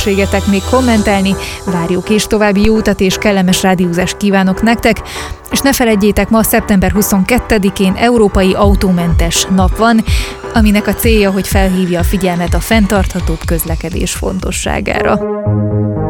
szükségetek még kommentálni. Várjuk is, további jó utat és kellemes rádiózást kívánok nektek, és ne feledjétek, ma szeptember 22-én Európai Autómentes Nap van, aminek a célja, hogy felhívja a figyelmet a fenntarthatóbb közlekedés fontosságára.